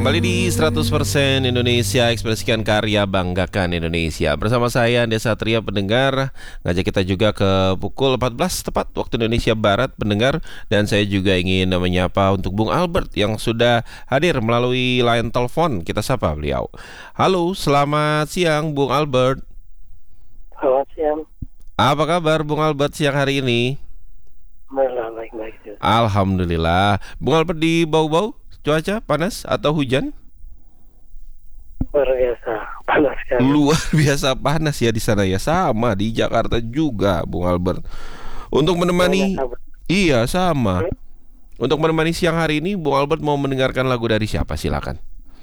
Kembali di 100% Indonesia, ekspresikan karya, banggakan Indonesia. Bersama saya, Andi Satria, pendengar. Ngajak kita juga ke pukul 14 tepat waktu Indonesia Barat, pendengar. Dan saya juga ingin menyapa untuk Bung Albert yang sudah hadir melalui line telepon. Kita sapa beliau. Halo, selamat siang Bung Albert. Selamat siang. Apa kabar Bung Albert siang hari ini? Baik-baik. Alhamdulillah. Bung Albert di bau-bau? Cuaca panas atau hujan? Luar biasa panas sekali. Luar biasa panas ya di sana ya. Sama di Jakarta juga, Bung Albert. Untuk menemani, iya sama. Untuk menemani siang hari ini, Bung Albert mau mendengarkan lagu dari siapa? Silakan.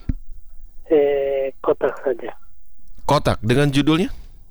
Kotak saja. Kotak dengan judulnya?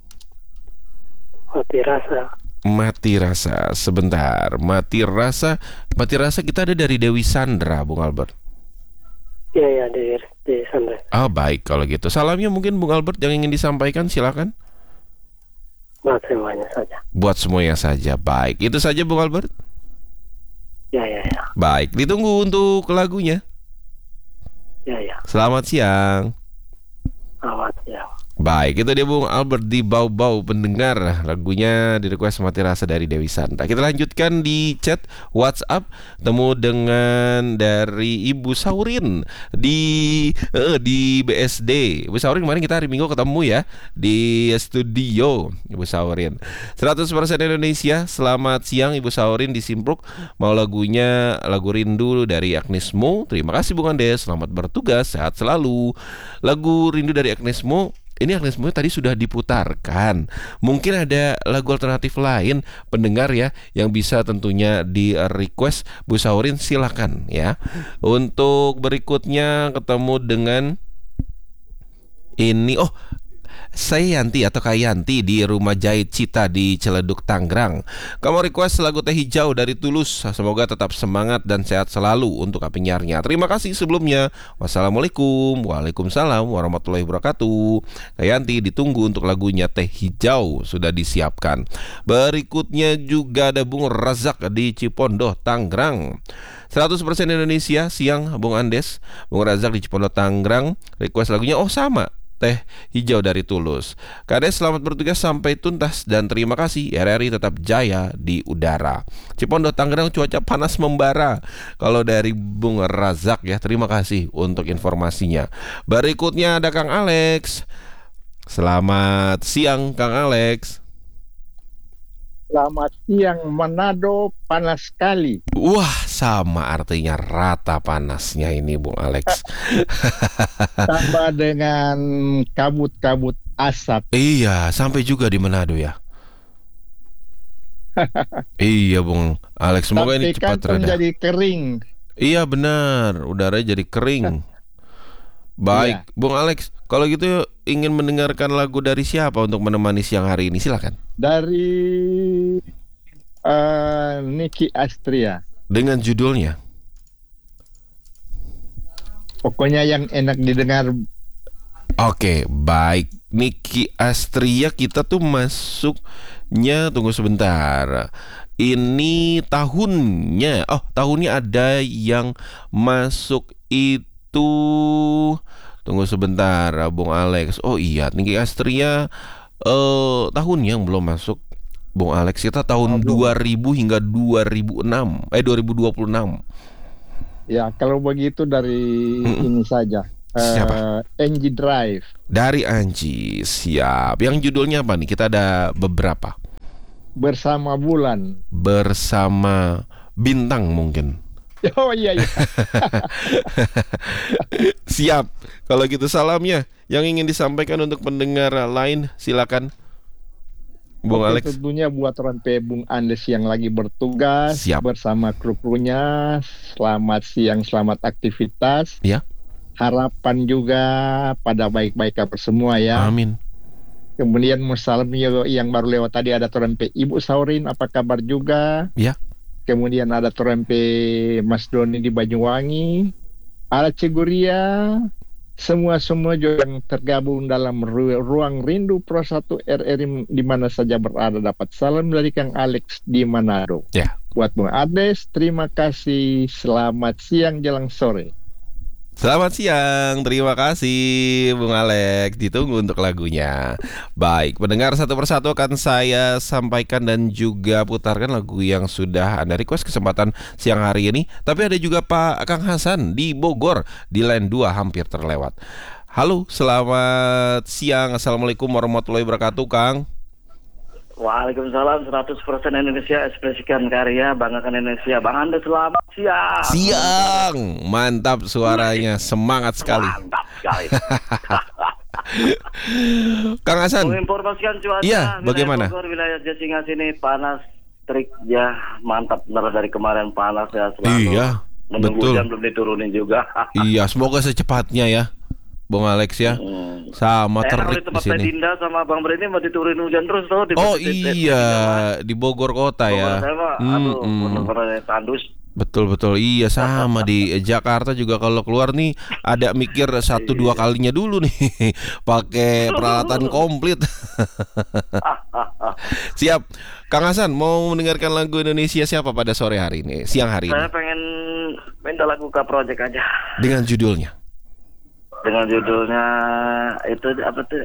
Mati rasa. Mati rasa. Sebentar. Mati rasa kita ada dari Dewi Sandra, Bung Albert. Iya di Sandra. Ah baik kalau gitu. Salamnya mungkin Bung Albert yang ingin disampaikan, silakan. Buat semuanya saja. Buat semuanya saja. Baik. Itu saja Bung Albert. Ya. Baik. Ditunggu untuk lagunya. Ya. Selamat siang. Selamat siang. Baik, itu dia Bung Albert di Bau-Bau, pendengar. Lagunya di request Mati Rasa dari Dewi Sandra. Kita lanjutkan di chat WhatsApp. Temu dengan dari Ibu Saurin di BSD. Ibu Saurin kemarin kita hari Minggu ketemu ya di studio. Ibu Saurin 100% Indonesia. Selamat siang Ibu Saurin di Simpruk. Mau lagunya lagu Rindu dari Agnes Mo. Terima kasih Bung Andes. Selamat bertugas, sehat selalu. Lagu Rindu dari Agnes Mo. Ini Agnes Mo tadi sudah diputarkan. Mungkin ada lagu alternatif lain pendengar ya yang bisa tentunya di request Bu Saurin, silakan ya. Untuk berikutnya ketemu dengan ini. Oh, saya Yanti atau Kak Yanti di Rumah Jahit Cita di Ciledug, Tangerang. Kamu request lagu Teh Hijau dari Tulus. Semoga tetap semangat dan sehat selalu untuk penyiarnya. Terima kasih sebelumnya. Wassalamualaikum. Waalaikumsalam warahmatullahi wabarakatuh. Kak Yanti ditunggu untuk lagunya Teh Hijau sudah disiapkan. Berikutnya juga ada Bung Razak di Cipondoh, Tangerang. 100% Indonesia siang Bung Andes. Bung Razak di Cipondoh, Tangerang. Request lagunya sama, Teh Hijau dari Tulus. Kades selamat bertugas sampai tuntas dan terima kasih. RRI tetap jaya di udara. Cipondoh, Tangerang cuaca panas membara. Kalau dari Bung Razak ya, terima kasih untuk informasinya. Berikutnya ada Kang Alex. Selamat siang Kang Alex. Selamat siang, Manado panas sekali. Wah, sama artinya rata panasnya ini Bung Alex. Tambah dengan kabut-kabut asap. Iya, sampai juga di Manado ya. Iya Bung Alex, semoga ini cepat reda. Jadi kering. Iya benar, udaranya jadi kering. Baik, iya. Bung Alex, kalau gitu ingin mendengarkan lagu dari siapa untuk menemani siang hari ini? Silakan. Dari Nicky Astria. Dengan judulnya? Pokoknya yang enak didengar. Oke, baik. Nicky Astria kita tuh masuknya, tunggu sebentar. Ini tahunnya. Oh, tahunnya ada yang masuk itu. Tunggu sebentar, Bung Alex. Oh iya, Nicky Astria tahun yang belum masuk Bung Alex. Kita tahun 2000 hingga 2026 2026. Ya, kalau begitu dari ini saja. Siapa? Angie Drive. Dari Angie, siap. Yang judulnya apa nih? Kita ada beberapa. Bersama Bulan. Bersama Bintang mungkin. Oh iya. Siap. Kalau gitu salamnya yang ingin disampaikan untuk pendengar lain, silakan Bung Alex. Tentunya buat Rampe Bung Andes yang lagi bertugas. Siap. Bersama kru-krunya. Selamat siang, selamat aktivitas. Ya. Harapan juga pada baik-baik kabar semua ya. Amin. Kemudian musalam yang baru lewat tadi ada Rampe Ibu Saurin, apa kabar juga? Ya. Kemudian ada Rampe Mas Doni di Banyuwangi. Ada Ciguria. Semua juga yang tergabung dalam ruang rindu Pro 1 RRI di mana saja berada dapat salam dari Kang Alex di Manado. Ya. Buat Bung Ades, terima kasih. Selamat siang jelang sore. Selamat siang, terima kasih Bung Alex. Ditunggu untuk lagunya. Baik, pendengar satu persatu akan saya sampaikan dan juga putarkan lagu yang sudah Anda request kesempatan siang hari ini. Tapi ada juga Pak Kang Hasan di Bogor, di line 2 hampir terlewat. Halo, selamat siang. Assalamualaikum warahmatullahi wabarakatuh, Kang. Waalaikumsalam. 100% Indonesia, ekspresikan karya, banggakan Indonesia. Bang Anda selamat siang. Siang, mantap suaranya, semangat sekali. Mantap sekali. Kang Hasan, Menginformasikan cuaca. iya, bagaimana? Bogor, wilayah Jasinga sini panas terik ya, mantap benar dari kemarin panas ya selalu. Iya, Menunggu betul. hujan belum diturunin juga. Iya, semoga secepatnya ya, Bung Alex ya. Sama terik di di tempat sini. Dinda sama Bang Breni mau diturunin hujan terus tuh. Oh iya, di Bogor kota ya. Saya mah, aduh, bener-bener tandus. Betul, iya, sama di Jakarta juga kalau keluar nih ada mikir 1-2 kalinya dulu nih, pakai peralatan komplit. Siap, Kang Hasan mau mendengarkan lagu Indonesia siapa pada sore hari ini, siang hari Saya ini, pengen minta lagu K Project aja. dengan judulnya. Dengan judulnya itu apa tuh?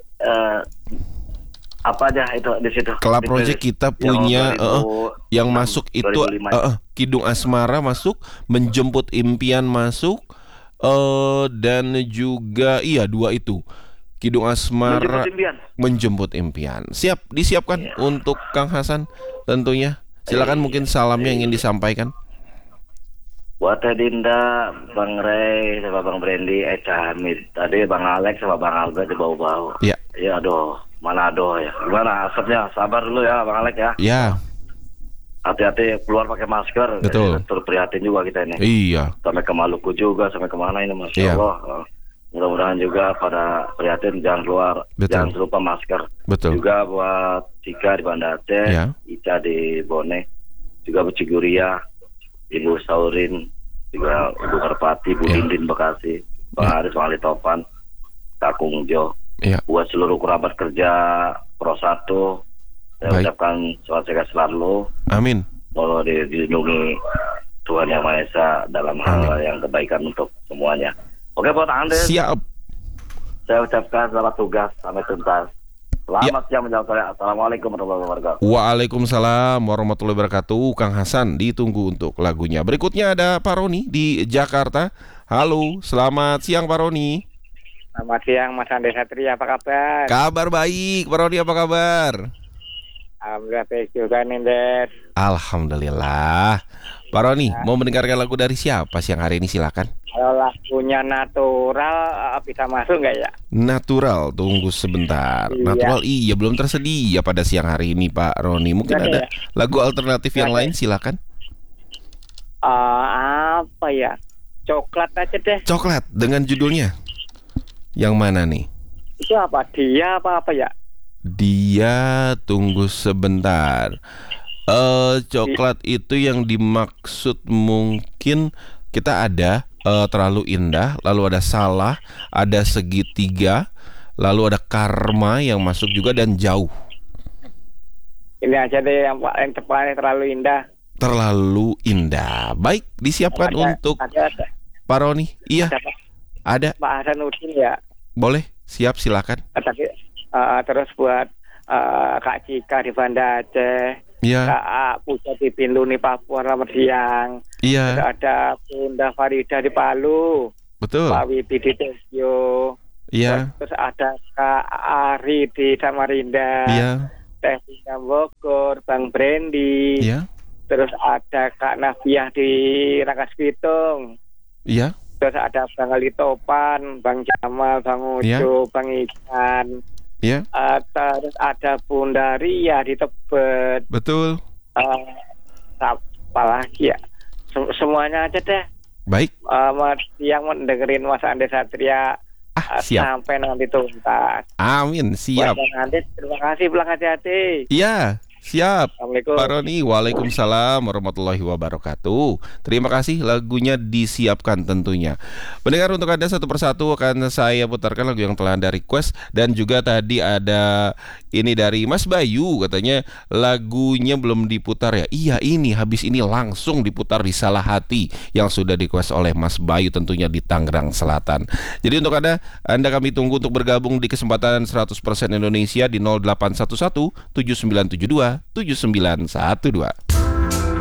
Apa aja itu di situ? Club Project kita punya yang masuk itu 2005. Kidung Asmara masuk, Menjemput Impian masuk, dan juga iya 2 itu. Kidung Asmara, Menjemput Impian. Menjemput Impian. Siap, disiapkan Iya. untuk Kang Hasan tentunya. Silakan mungkin salamnya ingin disampaikan. Buat Teh Dinda, Bang Ray, sama Bang Brandy, Eca Hamid. Tadi Bang Alex sama Bang Albert di bau-bau. Iya. Iya, aduh. Manado ya. Gimana asapnya? Sabar dulu ya Bang Alex ya. Ya, Hati-hati keluar pakai masker. Betul. Jadi, turut prihatin juga kita ini. iya. Sampai ke Maluku juga, sampai kemana ini Masya Iya. Allah. Mudah-mudahan juga pada prihatin jangan keluar. Betul. Jangan lupa masker. Betul. Juga buat Cika di Banda Aceh, Iya. Ica di Bone, juga Bu Ciguria, Ibu Saurin, juga Ibu Karpati, Bu Iya. Dindin Bekasi, Bang Aris, Bang Ali Topan, Kakung Jo. Iya. Buat seluruh kerabat kerja Pro 1, saya Baik. ucapkan selamat sehat selalu. Amin. Mohon dilindungi Tuhan Yang Maha Esa dalam hal Amin. yang kebaikan untuk semuanya. Oke buat Anda, Siap. saya ucapkan selamat tugas sampai tuntas. Selamat siang menjawab saya. Assalamualaikum warahmatullahi wabarakatuh. Waalaikumsalam warahmatullahi wabarakatuh. Kang Hasan ditunggu untuk lagunya. Berikutnya ada Pak Roni di Jakarta. Halo, selamat siang Pak Roni. Selamat siang Mas Ande Satria, apa kabar? Kabar baik, Pak Roni apa kabar? Alhamdulillah baik juga nih, Des. Alhamdulillah. Pak Roni, mau mendengarkan lagu dari siapa siang hari ini, silakan. Kalau lagunya natural bisa masuk nggak ya? Natural, tunggu sebentar. Iya. Natural iya belum tersedia pada siang hari ini Pak Roni. Mungkin Nggak ada ada lagu alternatif yang Nggak ada. lain, silakan. Apa ya? Coklat aja deh. Coklat dengan judulnya. Yang mana nih? Itu apa? Dia apa ya? Dia, tunggu sebentar. Coklat itu yang dimaksud mungkin kita ada terlalu indah, lalu ada salah, ada segitiga, lalu ada karma yang masuk juga dan jauh. Ini aja deh yang depannya terlalu indah. Terlalu indah. Baik, disiapkan untuk ada Pak Roni. Iya, ada. Pak Hasanuddin ya. Boleh, siap silakan. Tapi terus buat Kak Cika di Banda Aceh, Iya, Kak Puja di Bintuni Papua selamat siang. Terus iya, ada Bunda Farida di Palu, betul. Pak Wibi di Tokyo, Iya, terus ada Kak Ari di Samarinda, iya, Teh Tina Bogor, Bang Brandy, iya, terus ada Kak Nafiah di Rangkas Bitung, iya, terus ada Bang Ali Topan, Bang Jamal, Bang Ujo, Bang Ikan, iya, terus ada Bunda Ria di Tebet, betul. apa lagi ya? Semuanya aja deh. Baik, Yang mendengerin Mas Ande Satria siap. sampai nanti tuntas. Amin, siap. Buat Bang Ande, terima kasih, pulang hati-hati. Iya, Siap. Assalamualaikum. Pak Roni, waalaikumsalam warahmatullahi wabarakatuh. Terima kasih, lagunya disiapkan tentunya. Pendengar, untuk Anda satu persatu akan saya putarkan lagu yang telah Anda request. Dan juga tadi ada ini dari Mas Bayu, katanya lagunya belum diputar ya. Iya, ini habis ini langsung diputar di Salah Hati yang sudah request oleh Mas Bayu, tentunya di Tangerang Selatan. Jadi untuk Anda kami tunggu untuk bergabung di kesempatan 100% Indonesia di 0811 7972 7912.